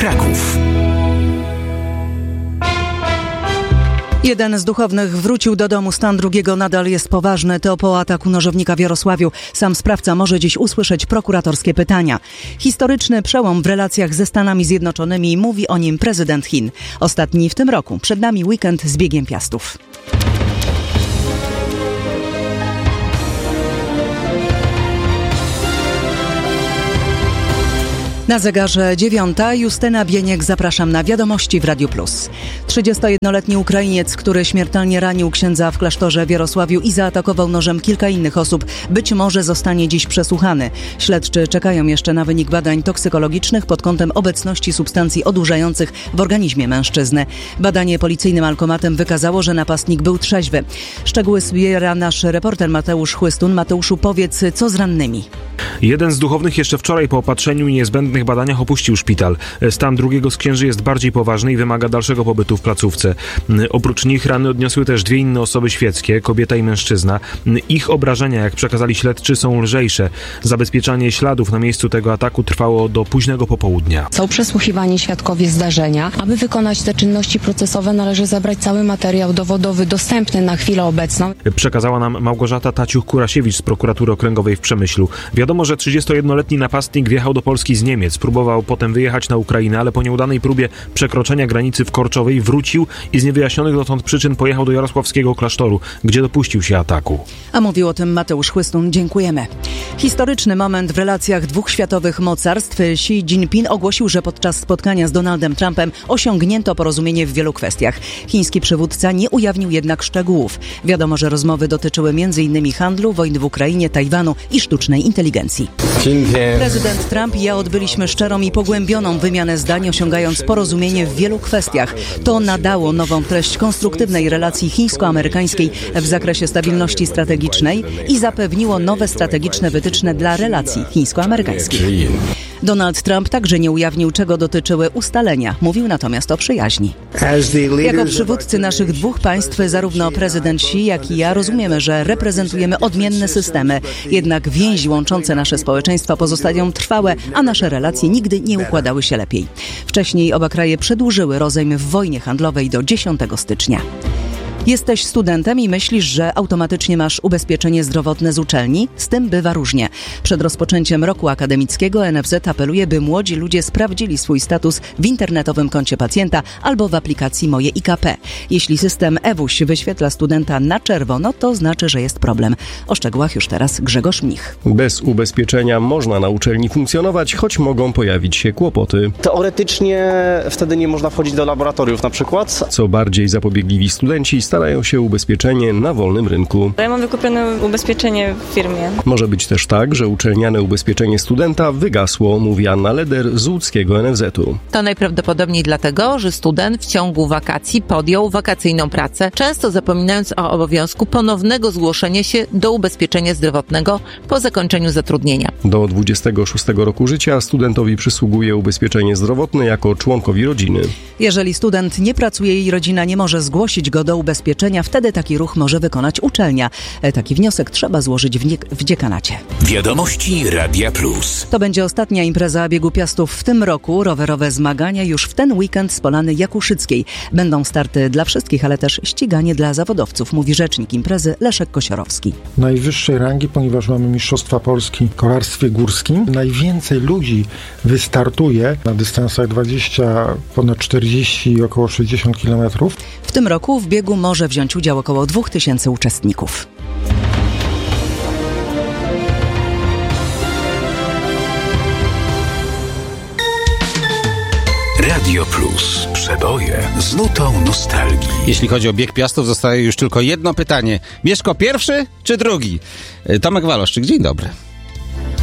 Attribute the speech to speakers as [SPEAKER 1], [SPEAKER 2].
[SPEAKER 1] Kraków.
[SPEAKER 2] Jeden z duchownych wrócił do domu. Stan drugiego nadal jest poważny. To po ataku nożownika w Jarosławiu. Sam sprawca może dziś usłyszeć prokuratorskie pytania. Historyczny przełom w relacjach ze Stanami Zjednoczonymi, mówi o nim prezydent Chin. Ostatni w tym roku. Przed nami weekend z biegiem piastów. Na zegarze 9. Justyna Bieniek, zapraszam na Wiadomości w Radiu Plus. 31-letni Ukrainiec, który śmiertelnie ranił księdza w klasztorze w Jarosławiu i zaatakował nożem kilka innych osób, być może zostanie dziś przesłuchany. Śledczy czekają jeszcze na wynik badań toksykologicznych pod kątem obecności substancji odurzających w organizmie mężczyzny. Badanie policyjnym alkomatem wykazało, że napastnik był trzeźwy. Szczegóły zbiera nasz reporter Mateusz Chłystun. Mateuszu, powiedz, co z rannymi?
[SPEAKER 3] Jeden z duchownych jeszcze wczoraj po opatrzeniu i niezbędnych badaniach opuścił szpital. Stan drugiego z księży jest bardziej poważny i wymaga dalszego pobytu w placówce. Oprócz nich rany odniosły też dwie inne osoby świeckie, kobieta i mężczyzna. Ich obrażenia, jak przekazali śledczy, są lżejsze. Zabezpieczanie śladów na miejscu tego ataku trwało do późnego popołudnia.
[SPEAKER 4] Są przesłuchiwani świadkowie zdarzenia. Aby wykonać te czynności procesowe, należy zebrać cały materiał dowodowy dostępny na chwilę obecną.
[SPEAKER 3] Przekazała nam Małgorzata Taciuch-Kurasiewicz z prokuratury okręgowej w Przemyślu. Wiadomo, że 31-letni napastnik wjechał do Polski z Niemiec. Próbował potem wyjechać na Ukrainę, ale po nieudanej próbie przekroczenia granicy w Korczowej wrócił i z niewyjaśnionych dotąd przyczyn pojechał do jarosławskiego klasztoru, gdzie dopuścił się ataku.
[SPEAKER 2] A mówił o tym Mateusz Chłystun. Dziękujemy. Historyczny moment w relacjach dwóch światowych mocarstw. Xi Jinping ogłosił, że podczas spotkania z Donaldem Trumpem osiągnięto porozumienie w wielu kwestiach. Chiński przywódca nie ujawnił jednak szczegółów. Wiadomo, że rozmowy dotyczyły m.in. handlu, wojny w Ukrainie, Tajwanu i sztucznej inteligencji. Prezydent Trump i ja odbyliśmy szczerą i pogłębioną wymianę zdań, osiągając porozumienie w wielu kwestiach. To nadało nową treść konstruktywnej relacji chińsko-amerykańskiej w zakresie stabilności strategicznej i zapewniło nowe strategiczne wytyczne dla relacji chińsko-amerykańskich. Donald Trump także nie ujawnił, czego dotyczyły ustalenia. Mówił natomiast o przyjaźni. Jako przywódcy naszych dwóch państw, zarówno prezydent Xi, jak i ja, rozumiemy, że reprezentujemy odmienne systemy. Jednak więzi łączące nasze społeczeństwa pozostają trwałe, a nasze relacje nigdy nie układały się lepiej. Wcześniej oba kraje przedłużyły rozejm w wojnie handlowej do 10 stycznia. Jesteś studentem i myślisz, że automatycznie masz ubezpieczenie zdrowotne z uczelni? Z tym bywa różnie. Przed rozpoczęciem roku akademickiego NFZ apeluje, by młodzi ludzie sprawdzili swój status w internetowym koncie pacjenta albo w aplikacji Moje IKP. Jeśli system EWUŚ wyświetla studenta na czerwono, to znaczy, że jest problem. O szczegółach już teraz Grzegorz Mnich.
[SPEAKER 5] Bez ubezpieczenia można na uczelni funkcjonować, choć mogą pojawić się kłopoty.
[SPEAKER 6] Teoretycznie wtedy nie można wchodzić do laboratoriów na przykład.
[SPEAKER 5] Co bardziej zapobiegliwi studenci starają się ubezpieczenie na wolnym rynku.
[SPEAKER 7] Ja mam wykupione ubezpieczenie w firmie.
[SPEAKER 5] Może być też tak, że uczelniane ubezpieczenie studenta wygasło, mówi Anna Leder z łódzkiego NFZ-u.
[SPEAKER 8] To najprawdopodobniej dlatego, że student w ciągu wakacji podjął wakacyjną pracę, często zapominając o obowiązku ponownego zgłoszenia się do ubezpieczenia zdrowotnego po zakończeniu zatrudnienia.
[SPEAKER 5] Do 26 roku życia studentowi przysługuje ubezpieczenie zdrowotne jako członkowi rodziny.
[SPEAKER 2] Jeżeli student nie pracuje i rodzina nie może zgłosić go do ubezpieczenia, wtedy taki ruch może wykonać uczelnia. Taki wniosek trzeba złożyć w dziekanacie.
[SPEAKER 1] Wiadomości Radia Plus.
[SPEAKER 2] To będzie ostatnia impreza Biegu Piastów w tym roku. Rowerowe zmagania już w ten weekend z Polany Jakuszyckiej. Będą starty dla wszystkich, ale też ściganie dla zawodowców, mówi rzecznik imprezy Leszek Kosiorowski.
[SPEAKER 9] Najwyższej rangi, ponieważ mamy Mistrzostwa Polski w kolarstwie górskim. Najwięcej ludzi wystartuje na dystansach 20, ponad 40 i około 60 km.
[SPEAKER 2] W tym roku w biegu może wziąć udział około 2000 uczestników.
[SPEAKER 1] Radio Plus. Przeboje z nutą nostalgii.
[SPEAKER 10] Jeśli chodzi o Bieg Piastów, zostaje już tylko jedno pytanie. Mieszko pierwszy czy drugi? Tomek Waloszczyk, dzień dobry.